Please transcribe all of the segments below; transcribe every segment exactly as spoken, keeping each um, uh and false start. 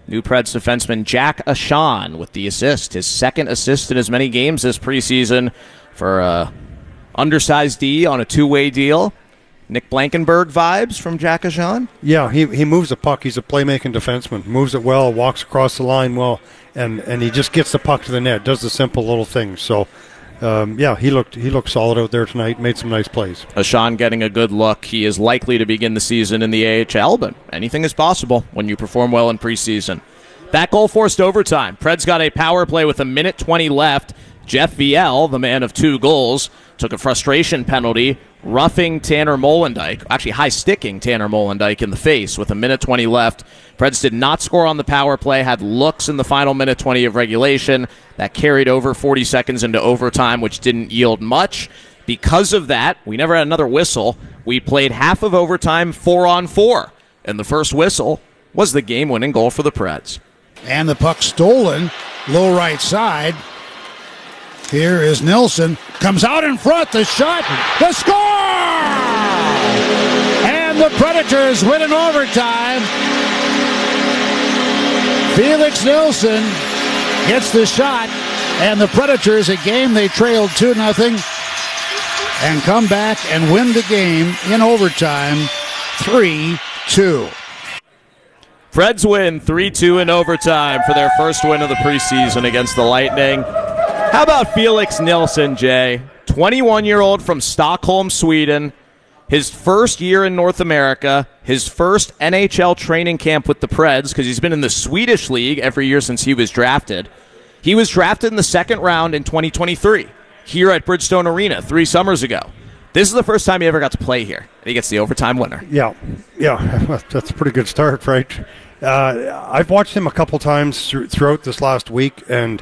new Preds defenseman Jack Ashan with the assist. His second assist in as many games this preseason for a undersized D on a two-way deal. Nick Blankenberg vibes from Jack Ashan? Yeah, he he moves the puck. He's a playmaking defenseman. Moves it well, walks across the line well, and, and he just gets the puck to the net, does the simple little things. So, um, yeah, he looked he looked solid out there tonight, made some nice plays. Ashan getting a good look. He is likely to begin the season in the A H L, but anything is possible when you perform well in preseason. That goal forced overtime. Preds got a power play with a minute twenty left. Jeff Viel, the man of two goals, took a frustration penalty, roughing Tanner Molendyk, actually high-sticking Tanner Molendyk in the face with a minute twenty left. Preds did not score on the power play, had looks in the final minute twenty of regulation. That carried over forty seconds into overtime, which didn't yield much. Because of that, we never had another whistle. We played half of overtime four on four, and the first whistle was the game-winning goal for the Preds. And the puck stolen, low right side. Here is Nilsson. Comes out in front. The shot. The score! And the Predators win in overtime. Felix Nilsson gets the shot. And the Predators, a game they trailed two nothing, and come back and win the game in overtime three two. Preds win three two in overtime for their first win of the preseason against the Lightning. How about Felix Nilsson, Jay? twenty-one-year-old from Stockholm, Sweden. His first year in North America. His first N H L training camp with the Preds, because he's been in the Swedish league every year since he was drafted. He was drafted in the second round in twenty twenty-three here at Bridgestone Arena three summers ago. This is the first time he ever got to play here, and he gets the overtime winner. Yeah, yeah, that's a pretty good start, right? Uh, I've watched him a couple times th- throughout this last week, and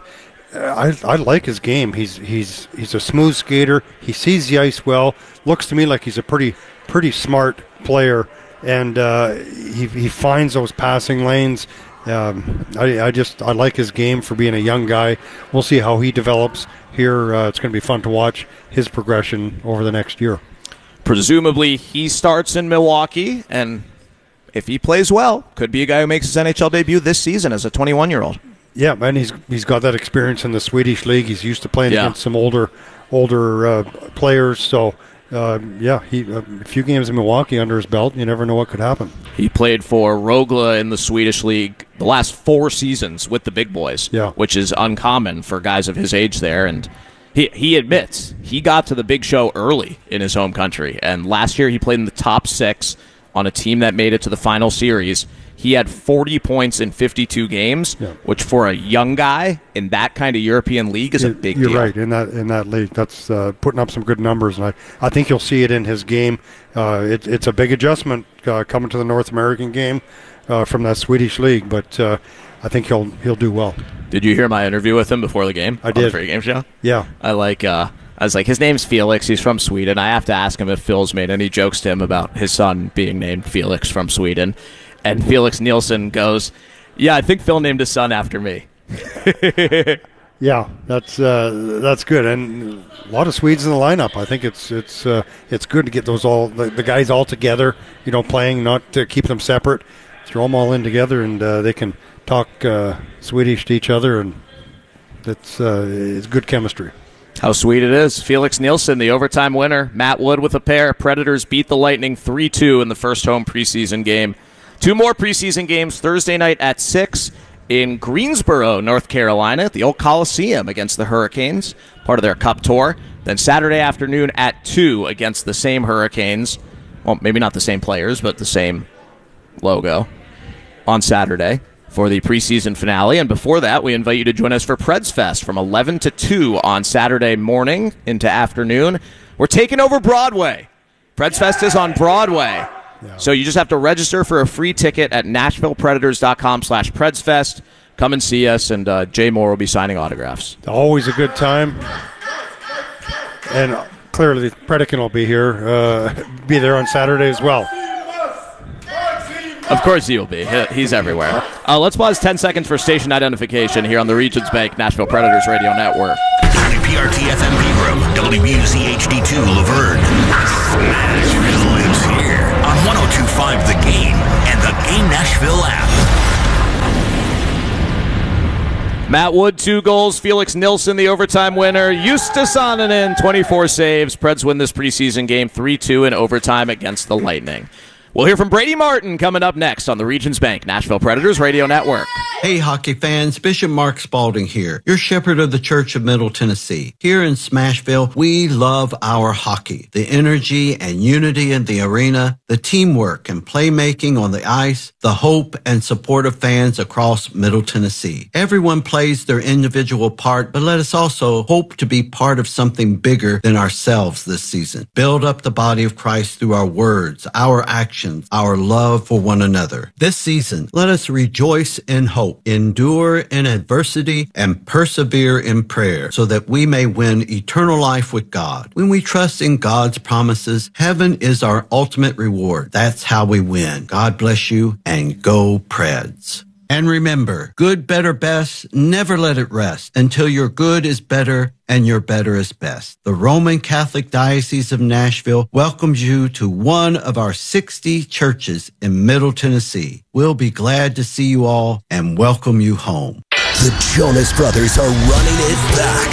I, I like his game. He's he's he's a smooth skater. He sees the ice well. Looks to me like he's a pretty pretty smart player, and uh, he he finds those passing lanes. Um, I, I just I like his game for being a young guy. We'll see how he develops here. Uh, it's going to be fun to watch his progression over the next year. Presumably, he starts in Milwaukee, and if he plays well, could be a guy who makes his N H L debut this season as a twenty-one-year-old. Yeah, man, he's he's got that experience in the Swedish league. He's used to playing yeah. against some older older uh, players. So, uh, yeah, he uh, a few games in Milwaukee under his belt. You never know what could happen. He played for Rögle in the Swedish league the last four seasons with the big boys, yeah. which is uncommon for guys of his age there. And he he admits he got to the big show early in his home country. And last year he played in the top six on a team that made it to the final series. He had forty points in fifty-two games, yeah. which for a young guy in that kind of European league is a big You're deal. You're right, in that in that league. That's uh, putting up some good numbers, and I, I think you'll see it in his game. Uh, it, it's a big adjustment uh, coming to the North American game uh, from that Swedish league, but uh, I think he'll he'll do well. Did you hear my interview with him before the game? I on did. The pre-game show? Yeah. I like... Uh, I was like, his name's Felix. He's from Sweden. I have to ask him if Phil's made any jokes to him about his son being named Felix from Sweden. And Felix Nilsson goes, yeah, I think Phil named his son after me. Yeah, that's uh, that's good, and a lot of Swedes in the lineup. I think it's it's uh, it's good to get those all the, the guys all together. You know, playing, not to keep them separate. Throw them all in together, and uh, they can talk uh, Swedish to each other, and it's uh, it's good chemistry. How sweet it is. Felix Nilsson, the overtime winner. Matt Wood with a pair. Predators beat the Lightning three two in the first home preseason game. Two more preseason games Thursday night at six in Greensboro, North Carolina, at the old Coliseum against the Hurricanes, part of their Cup tour. Then Saturday afternoon at two against the same Hurricanes. Well, maybe not the same players, but the same logo on Saturday for the preseason finale. And before that, we invite you to join us for Preds Fest from eleven to two on Saturday morning into afternoon. We're taking over Broadway. Preds Fest is on Broadway. Yeah. So you just have to register for a free ticket at nashvillepredators.com slash predsfest. Come and see us, and uh, Jay Moore will be signing autographs. Always a good time. And clearly, Predican will be here, uh, be there on Saturday as well. Of course he will be. He's everywhere. Uh, let's pause ten seconds for station identification here on the Regions Bank Nashville Predators Radio Network. W P R T F M Pegram, W W Z H D two Laverne. Nashville lives here on one oh two point five The Game and the Game Nashville app. Matt Wood, two goals. Felix Nilsson, the overtime winner. Justus Annunen, twenty-four saves. Preds win this preseason game three two in overtime against the Lightning. We'll hear from Brady Martin coming up next on the Regions Bank Nashville Predators Radio Network. Hey, hockey fans, Bishop Mark Spalding here, your shepherd of the Church of Middle Tennessee. Here in Smashville, we love our hockey, the energy and unity in the arena, the teamwork and playmaking on the ice, the hope and support of fans across Middle Tennessee. Everyone plays their individual part, but let us also hope to be part of something bigger than ourselves this season. Build up the body of Christ through our words, our actions, our love for one another. This season, let us rejoice in hope, endure in adversity, and persevere in prayer so that we may win eternal life with God. When we trust in God's promises, heaven is our ultimate reward. That's how we win. God bless you, and go Preds. And remember, good, better, best, never let it rest until your good is better and your better is best. The Roman Catholic Diocese of Nashville welcomes you to one of our sixty churches in Middle Tennessee. We'll be glad to see you all and welcome you home. The Jonas Brothers are running it back.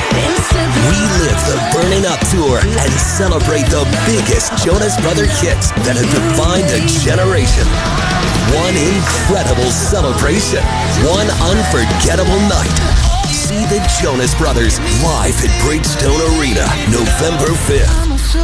Relive the Burning Up Tour and celebrate the biggest Jonas Brother hits that have defined a generation. One incredible celebration. One unforgettable night. See the Jonas Brothers live at Bridgestone Arena, November fifth.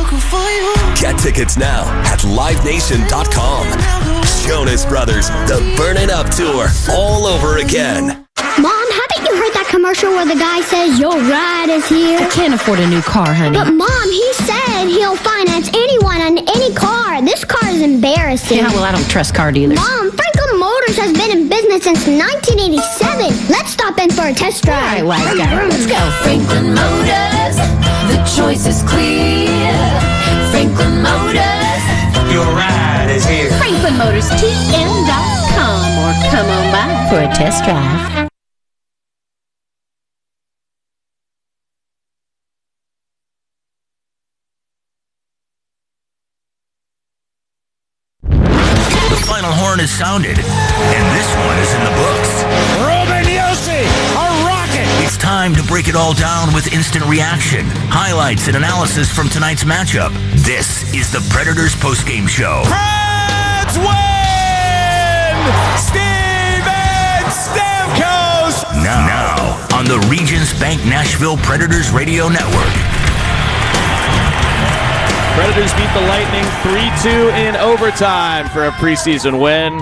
Get tickets now at live nation dot com. Jonas Brothers, the Burning Up Tour, all over again. Mom, haven't you heard that commercial where the guy says your ride is here? I can't afford a new car, honey. But Mom, he said he'll finance anyone on any car. This car is embarrassing. Yeah, well, I don't trust car dealers. Mom, Franklin Motors has been in business since nineteen eighty-seven. Let's stop in for a test drive. All right, wise guy, let's go. Franklin Motors, the choice is clear. Franklin Motors, your ride is here. Franklin Motors T M dot com or come on by for a test drive. Final horn is sounded, and this one is in the books. Roman Josi, a rocket! It's time to break it all down with instant reaction, highlights, and analysis from tonight's matchup. This is the Predators postgame show. Preds win! Steven Stamkos! Now, now on the Regions Bank Nashville Predators Radio Network. Predators beat the Lightning three two in overtime for a preseason win.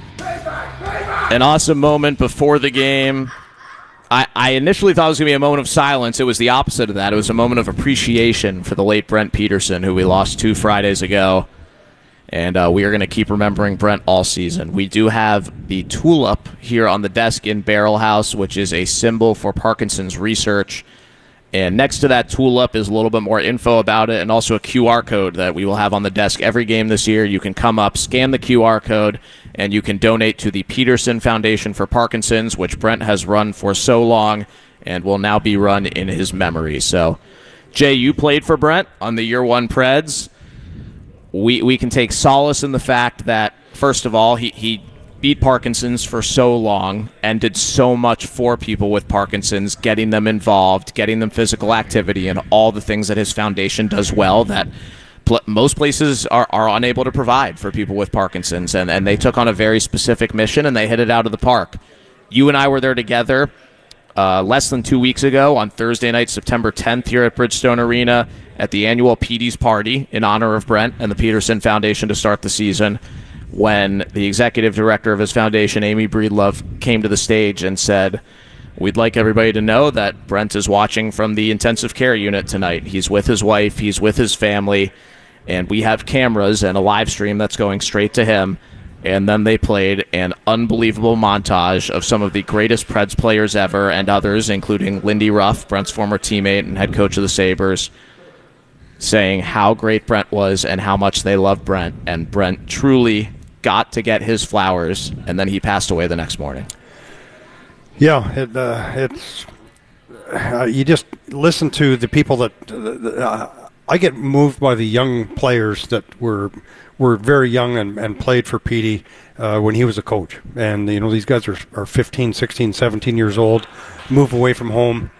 An awesome moment before the game. I, I initially thought it was going to be a moment of silence. It was the opposite of that. It was a moment of appreciation for the late Brent Peterson, who we lost two Fridays ago. And uh, we are going to keep remembering Brent all season. We do have the tulip here on the desk in Barrel House, which is a symbol for Parkinson's research. And next to that tulip is a little bit more info about it and also a Q R code that we will have on the desk every game this year. You can come up, scan the Q R code, and you can donate to the Peterson Foundation for Parkinson's, which Brent has run for so long and will now be run in his memory. So, Jay, you played for Brent on the year one Preds. We we can take solace in the fact that, first of all, he, he beat Parkinson's for so long and did so much for people with Parkinson's, getting them involved, getting them physical activity, and all the things that his foundation does well that pl- most places are, are unable to provide for people with Parkinson's. And, and they took on a very specific mission, and they hit it out of the park. You and I were there together uh, less than two weeks ago on Thursday night, September tenth, here at Bridgestone Arena at the annual Petey's Party in honor of Brent and the Peterson Foundation to start the season, when the executive director of his foundation, Amy Breedlove, came to the stage and said, we'd like everybody to know that Brent is watching from the intensive care unit tonight. He's with his wife, he's with his family, and we have cameras and a live stream that's going straight to him. And then they played an unbelievable montage of some of the greatest Preds players ever and others, including Lindy Ruff, Brent's former teammate and head coach of the Sabres, saying how great Brent was and how much they loved Brent. And Brent truly got to get his flowers, and then he passed away the next morning. Yeah, it, uh, it's uh, you just listen to the people that uh, I get moved by the young players that were were very young and, and played for Petey uh, when he was a coach. And, you know, these guys are, are fifteen, sixteen, seventeen years old, move away from home.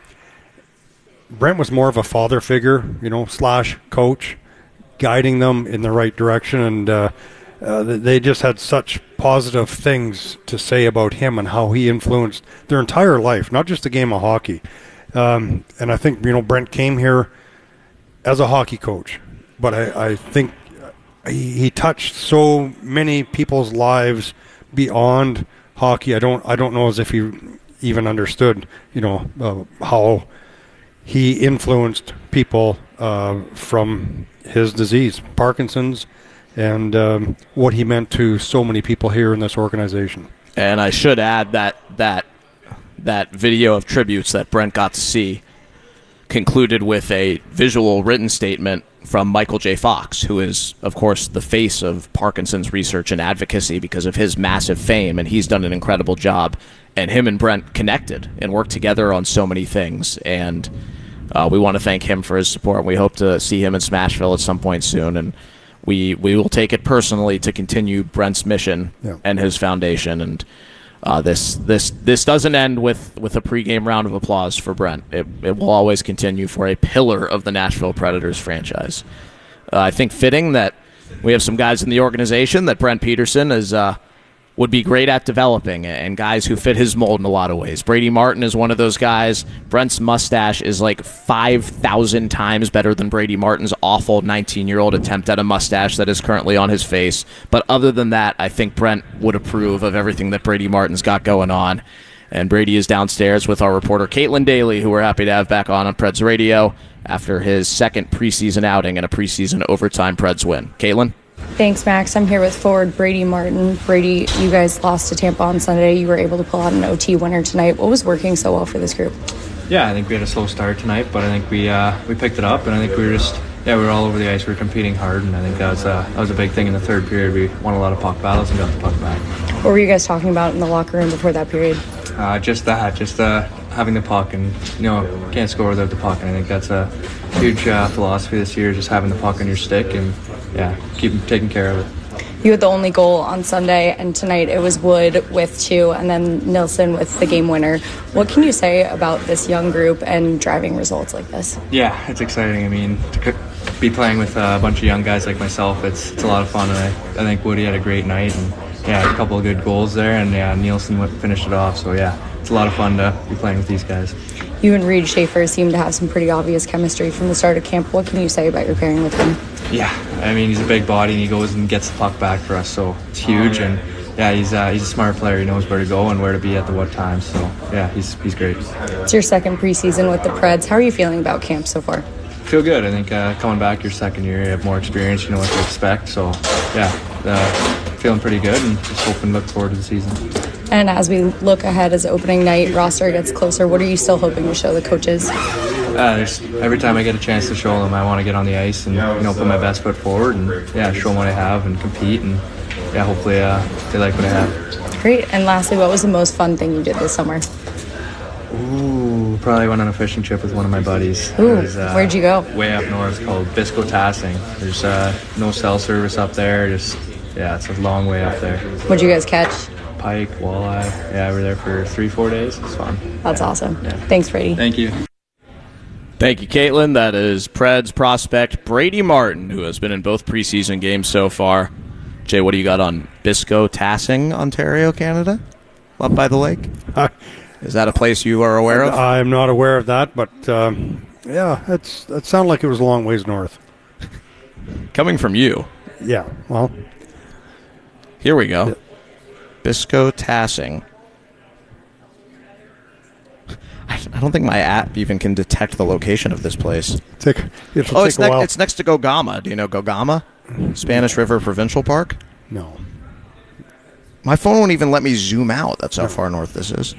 Brent was more of a father figure, you know, slash coach, guiding them in the right direction. And uh, uh, they just had such positive things to say about him and how he influenced their entire life, not just the game of hockey. Um, and I think, you know, Brent came here as a hockey coach, but I, I think he, he touched so many people's lives beyond hockey. I don't I don't know as if he even understood, you know, uh, how he influenced people uh, from his disease, Parkinson's, and um, what he meant to so many people here in this organization. And I should add that that that video of tributes that Brent got to see concluded with a visual written statement from Michael J. Fox, who is, of course, the face of Parkinson's research and advocacy because of his massive fame, and he's done an incredible job. And him and Brent connected and worked together on so many things, and uh, we want to thank him for his support. We hope to see him in Smashville at some point soon, and we we will take it personally to continue Brent's mission yeah. and his foundation. And Uh, this this this doesn't end with, with a pregame round of applause for Brent. It it will always continue for a pillar of the Nashville Predators franchise. Uh, I think fitting that we have some guys in the organization that Brent Peterson is uh, would be great at developing, and guys who fit his mold in a lot of ways. Brady Martin is one of those guys. Brent's mustache is like five thousand times better than Brady Martin's awful nineteen-year-old attempt at a mustache that is currently on his face. But other than that, I think Brent would approve of everything that Brady Martin's got going on. And Brady is downstairs with our reporter Caitlin Daly, who we're happy to have back on on Preds Radio after his second preseason outing and a preseason overtime Preds win. Caitlin? Thanks, Max. I'm here with forward Brady Martin. Brady, you guys lost to Tampa on Sunday. You were able to pull out an O T winner tonight. What was working so well for this group? Yeah, I think we had a slow start tonight, but I think we uh, we picked it up, and I think we were just yeah we were all over the ice. We were competing hard, and I think that was uh, that was a big thing in the third period. We won a lot of puck battles and got the puck back. What were you guys talking about in the locker room before that period? Uh, just that, just uh, having the puck, and you know can't score without the puck. And I think that's a huge uh, philosophy this year, just having the puck on your stick and yeah, keep taking care of it. You had the only goal on Sunday, and tonight it was Wood with two, and then Nilsson with the game winner. What can you say about this young group and driving results like this? Yeah, it's exciting. I mean, to be playing with a bunch of young guys like myself, it's it's a lot of fun, and I, I think Woody had a great night, and yeah, a couple of good goals there, and yeah, Nilsson finished it off. So yeah, it's a lot of fun to be playing with these guys. You and Reed Schaefer seem to have some pretty obvious chemistry from the start of camp. What can you say about your pairing with him? Yeah, I mean, he's a big body, and he goes and gets the puck back for us, so it's huge. And yeah, he's uh, he's a smart player. He knows where to go and where to be at the what time. So yeah, he's he's great. It's your second preseason with the Preds. How are you feeling about camp so far? Feel good. I think uh, coming back your second year, you have more experience. You know what to expect. So yeah, uh, feeling pretty good, and just hoping, look forward to the season. And as we look ahead as opening night roster gets closer, what are you still hoping to show the coaches? Uh, just every time I get a chance to show them, I want to get on the ice and you know put my best foot forward and yeah, show them what I have and compete, and yeah, hopefully uh, they like what I have. Great. And lastly, what was the most fun thing you did this summer? Ooh, probably went on a fishing trip with one of my buddies. Ooh, was, uh, where'd you go? Way up north, called Bisco Tassing. There's uh, no cell service up there. Just yeah, it's a long way up there. What'd you guys catch? Pike, walleye. Yeah, we were there for three, four days. It's fun. That's yeah. awesome. Yeah. Thanks, Brady. Thank you. Thank you, Caitlin. That is Preds prospect Brady Martin, who has been in both preseason games so far. Jay, what do you got on Bisco Tassing, Ontario, Canada? Up by the lake? Uh, is that a place you are aware of? I'm not aware of that, but um, yeah, it's, it sounded like it was a long ways north. Coming from you. Yeah, well. Here we go. Yeah. Bisco Tassing. I don't think my app even can detect the location of this place. Take, it'll oh, take it's, a ne- while. it's next to Gogama. Do you know Gogama? Spanish River Provincial Park? No. My phone won't even let me zoom out. That's how far north this is.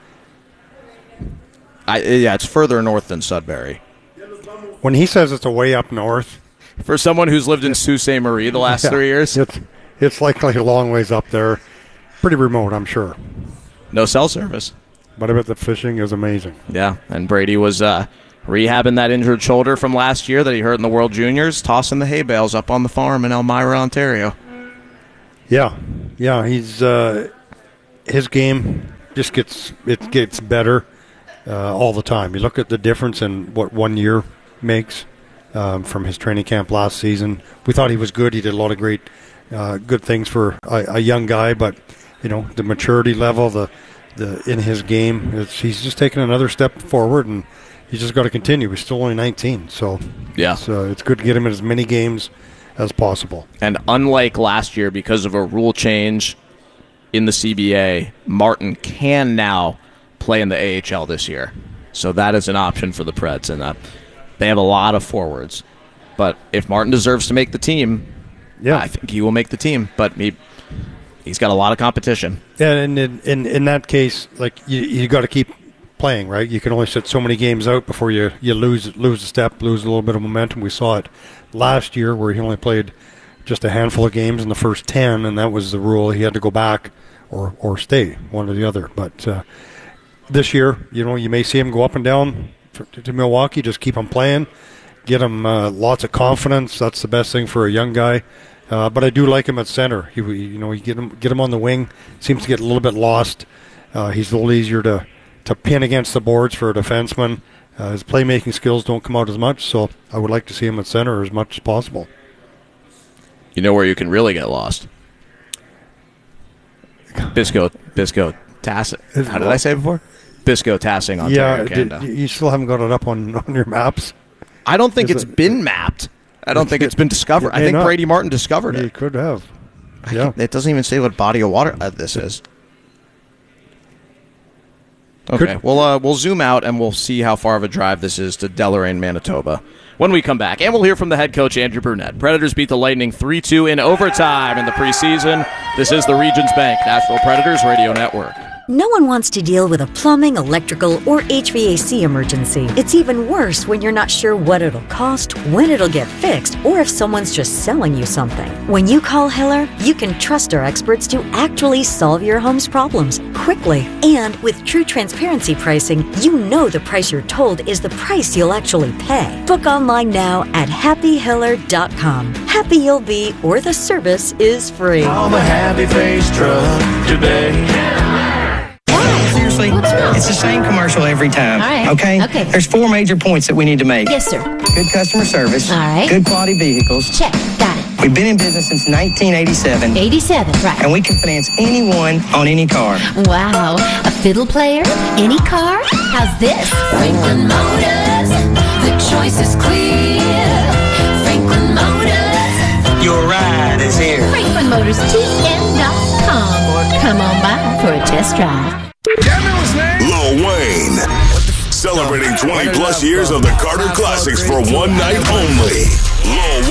I, yeah, it's further north than Sudbury. When he says it's a way up north. For someone who's lived in Sault Ste. Marie the last yeah, three years. It's, it's likely a long ways up there. Pretty remote, I'm sure. No cell service. But I bet the fishing is amazing. Yeah, and Brady was uh, rehabbing that injured shoulder from last year that he hurt in the World Juniors, tossing the hay bales up on the farm in Elmira, Ontario. Yeah, yeah, he's uh, his game just gets it gets better uh, all the time. You look at the difference in what one year makes um, from his training camp last season. We thought he was good. He did a lot of great, uh, good things for a, a young guy, but you know the maturity level, the the in his game, it's, he's just taking another step forward, and he's just got to continue. He's still only nineteen, so yeah, it's, uh, it's good to get him in as many games as possible. And unlike last year, because of a rule change in the C B A, Martin can now play in the A H L this year. So that is an option for the Preds. And uh, they have a lot of forwards. But if Martin deserves to make the team, yeah, I think he will make the team. But he, he's got a lot of competition. Yeah, and in, in, in that case, like you, you got to keep playing, right? You can only sit so many games out before you, you lose lose a step, lose a little bit of momentum. We saw it last year where he only played just a handful of games in the first ten, and that was the rule. He had to go back or, or stay, one or the other. But uh, this year, you know, you may see him go up and down for, to Milwaukee. Just keep him playing, get him uh, lots of confidence. That's the best thing for a young guy. Uh, but I do like him at center. He, you know, you get him get him on the wing. Seems to get a little bit lost. Uh, he's a little easier to to pin against the boards for a defenseman. Uh, his playmaking skills don't come out as much, so I would like to see him at center as much as possible. You know where you can really get lost? Bisco, Bisco Tassing. How did I say it before? Bisco Tassing, Ontario, yeah, Canada. Did, you still haven't got it up on, on your maps? I don't think Is it's it, been mapped. I don't think it's been discovered. I think not. Brady Martin discovered it. He could have. Yeah. It doesn't even say what body of water uh, this is. Okay, Could, we'll uh, we'll zoom out and we'll see how far of a drive this is to Deloraine, Manitoba, when we come back. And we'll hear from the head coach, Andrew Brunette. Predators beat the Lightning three two in overtime in the preseason. This is the Regions Bank Nashville Predators Radio Network. No one wants to deal with a plumbing, electrical, or H V A C emergency. It's even worse when you're not sure what it'll cost, when it'll get fixed, or if someone's just selling you something. When you call Hiller, you can trust our experts to actually solve your home's problems quickly. And with true transparency pricing, you know the price you're told is the price you'll actually pay. Book online now at happy hiller dot com. Happy you'll be, or the service is free. Call the Happy Face Truck today. Seriously, it's the same commercial every time. All right. Okay? Okay. There's four major points that we need to make. Yes, sir. Good customer service. All right. Good quality vehicles. Check. Got it. We've been in business since nineteen eighty-seven. eighty-seven, right. And we can finance anyone on any car. Wow. A fiddle player? Any car? How's this? Franklin Motors. The choice is clear. Franklin Motors. Your ride is here. Franklin Motors T M dot com or come on by for a test drive. Lil Wayne, celebrating twenty plus years of the Carter Classics for one night only. Lil